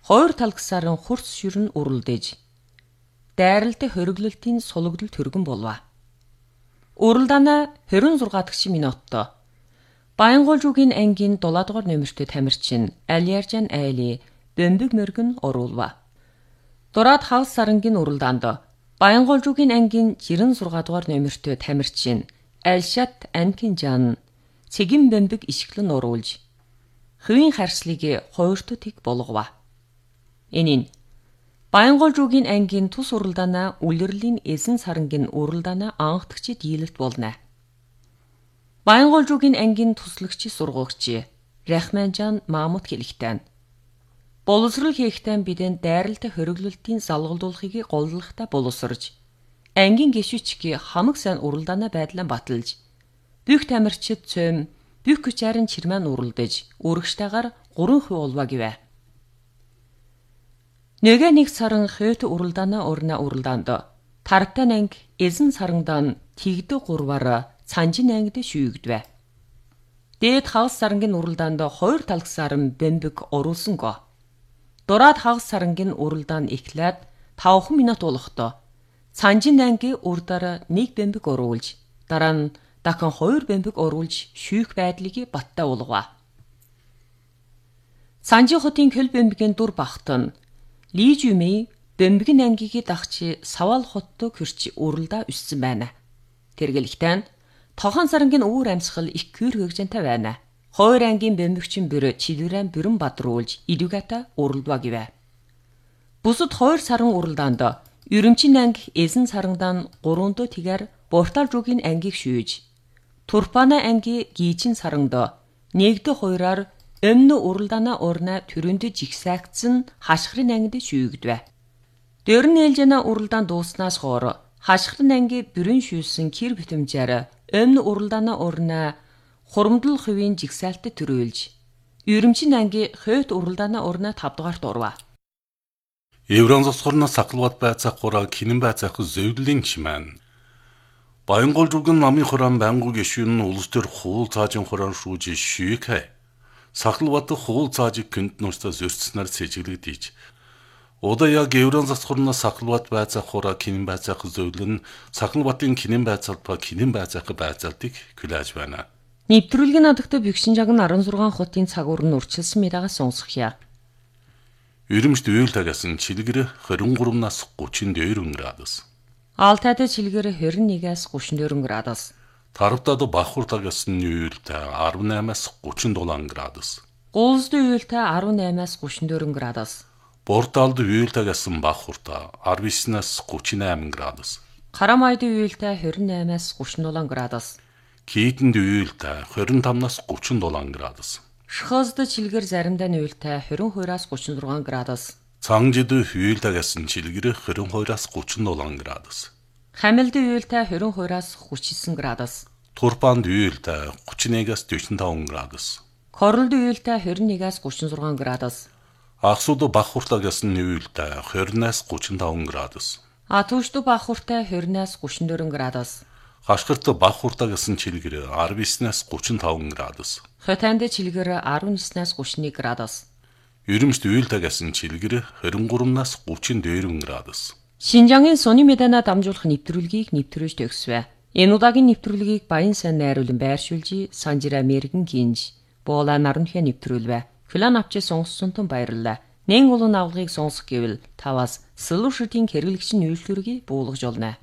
Хоёр талгсарын хурц ширэн уралдаж. Дайралтай хориглолтын сулагдал төргөн болва. Уралдаана 26 дахь минутто. Баянгуулжуугийн ангийн 7 дугаар номертой тамирчин Алиаржан Айли бөмбөг мөргөн оруулва. Дураад хагас сарангийн уралдаанд Баянгуулжуугийн ангийн 96 дугаар номертой тамирчин Алшат Анкинжан цэгэн бөмбөг ишгэлэн оруулж хувийн харьцлыг 2-т тэг болгова. Энийн Баянгуулжуугийн ангийн тус уралдаана үлрэлийн эзэн сарангийн уралдаана анхдагчид дийлэлт болно. Баянгуулжуугийн ангийн туслагч сургуугч Рахманжан Мамут хэлэхтэн. Боловсрол хийхтэн бидэн дайралтай хориглолтын салгалдуулахыг голлохтой боловсрож ангийн гишүүчгийн хамаг сайн уралдаана байдлаа баталж бүх тамирчид цөм бүх хүчээрэн чирмэн уралдаж өргөштайгаар 3% олва гэвэ. Нөгөө нэг саран хойт уралдаана орна уралдаанд Тарптан анги эзэн сарандан тэгдэ 3-аар Цанжин ангид шүйгдвэ. Дээд хагас сарангийн уралдаанд 2 талгсаар бөмбөг оруулсан го. Дураад хагас сарангийн уралдаан эхлээд 5 минут болохдоо Цанжин анги урдаар 1 бөмбөг оруулж дараа нь дахин 2 бөмбөг оруулж шүйх байдлыг баттай уулгава. Цанжин хотын хөл бөмбөгийн дур багтан Лижүми бөмбөгийн ангийг дагч Савал хотто хөрч уралдаа өссөн байна. Тэргэлхтэн Тохон сарангийн өвөр амьсгал их кюр хөгжөнтэй байна. Хоёр ангийн бөмбөгчин бөрө чилвэрэн бүрэн бадруулж идүгата уралдва гэвэ. Бусад хоёр саран уралдаанд Өрөмчин анги эзэн сарандан 3-д тэгэр Борталжуугийн ангийг шүүж Турпана анги гийчин саранд 1-д 2-аар өмнө уралдаана орна төрөнд жигсаагцсан хашхрын ангид шүүгдвэ. Дөрн ээлжэна уралдаан дууснаас хоор хашхрын анги бүрэн шүүсэн кир битэмжээр өмнө уралдаана орна хурамдал хувийн жигсаалтад төрөөлж Өрөмчин анги хойт уралдаана орна 5 дугаарт орва. Еврон засгорна саклват байцах хураа кинэн байцах зөвлөлийн чимэн. Баянгуулжуугийн намын хураан байнгу гишүүн улс төр хуул цаажин хураан шүүж шүйхэ. Сахлват хуул цаажиг күнд нуустаа зөрчснээр сэжиглэгдэж. Удаа яг Еврон засгорна сахлват байцах хураа кинэн байцах зөвлөн сахлватын кинэн байцах ба кинэн байцах байцаалтыг хүлээж байна. Нэвтрүүлгийн надагтай бюкшин жаг нь 16 хотын цагуур нь урчилсан мэрага сонсохъя. Өрөмжт үйл тагасан чилгэр 23-наас 34 градус. Алтайд чилгэр 21-аас 34 градус. Тарвтад бахур тагасан үйлтэй 18-аас 37 градус. Гуулсд үйлтэй 18-аас 34 градус. Борталд үйлтэй гасан бахурта 19-аас 38 градус. Карамайд үйлтэй 28-аас 37 градус. Кийтэнд үйлтэй 25-наас 37 градус. Шхозд чилгэр заримдаа үйлтэй 22-аас 36 градус. Цангжид үйлтэй гасан чилгэр 22-аас 37 градус. Хамилд үйлтэй 22-аас 39 градус. Турпанд үйлтэй 31-аас 45 градус. Корлд үйлтэй 21-аас 36 градус. Ахсууд бахуртаа гасан үйлтэй 20-аас 35 градус. Атушд бахуртай 20-аас 34 градус. Хашгирт бахуртаа гасан чилгэр 19-аас 35 градус. Хотанд чилгэр 19-аас 31 градус. Өрөмжт үйлтэй гасан чилгэр 23-наас 34 градус. Шинжангийн Сони Медана дамжуулах нэвтрүүлгийг нэвтрүүлж төгсвэ. Энэ удаагийн нэвтрүүлгийг Баян сайн найруулан байршуулж Санжира Мэргэн гинж буула наранхэ нэвтрүүлвэ. Хүлээн авч сонссон баярлалаа. Нэн улуун авлагыг сонсох гэвэл таваас солиушдын хэрэглэгч нь үйлдвэрийг буулгаж олно.